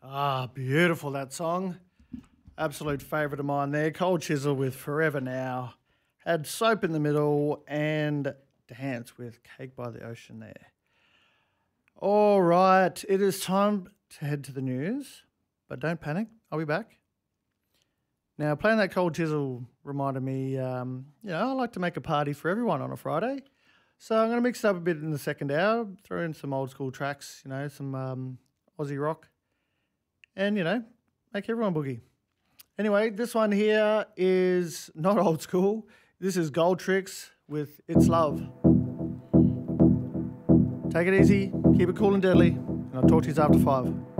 Ah, beautiful that song. Absolute favourite of mine there. Cold Chisel with Forever Now. Had Soap in the middle and Dance with Cake by the Ocean there. All right, it is time to head to the news, but don't panic. I'll be back. Now, playing that Cold Chisel reminded me, I like to make a party for everyone on a Friday. So I'm going to mix it up a bit in the second hour, throw in some old school tracks, some Aussie rock, and, make everyone boogie. Anyway, this one here is not old school. This is Gold Tricks with It's Love. Take it easy, keep it cool and deadly, and I'll talk to you after 5.